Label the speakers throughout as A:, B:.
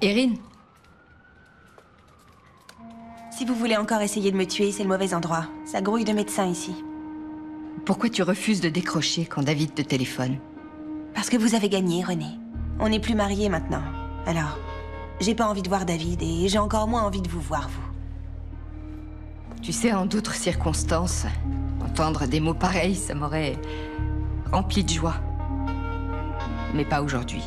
A: Erin?
B: Si vous voulez encore essayer de me tuer, c'est le mauvais endroit. Ça grouille de médecins ici.
A: Pourquoi tu refuses de décrocher quand David te téléphone?
B: Parce que vous avez gagné, René. On n'est plus mariés maintenant. Alors, j'ai pas envie de voir David et j'ai encore moins envie de vous voir, vous.
A: Tu sais, en d'autres circonstances, entendre des mots pareils, ça m'aurait rempli de joie. Mais pas aujourd'hui.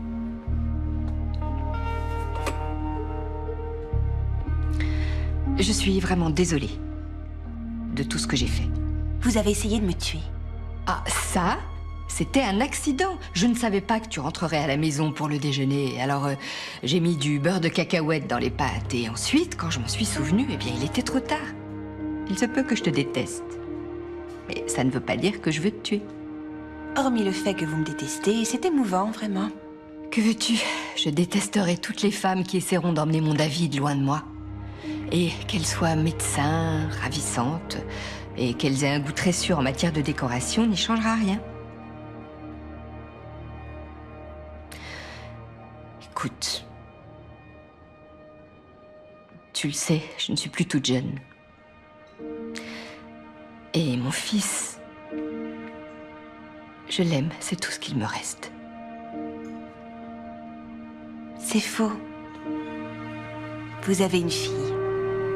A: Je suis vraiment désolée de tout ce que j'ai fait.
B: Vous avez essayé de me tuer.
A: Ah, ça, c'était un accident. Je ne savais pas que tu rentrerais à la maison pour le déjeuner. Alors, j'ai mis du beurre de cacahuète dans les pâtes. Et ensuite, quand je m'en suis souvenue, eh bien, il était trop tard. Il se peut que je te déteste. Mais ça ne veut pas dire que je veux te tuer.
B: Hormis le fait que vous me détestez, c'est émouvant, vraiment.
A: Que veux-tu? Je détesterai toutes les femmes qui essaieront d'emmener mon David loin de moi. Et qu'elles soient médecins, ravissantes, et qu'elles aient un goût très sûr en matière de décoration, n'y changera rien. Écoute, tu le sais, je ne suis plus toute jeune. Et mon fils, je l'aime, c'est tout ce qu'il me reste.
B: C'est faux. Vous avez une fille.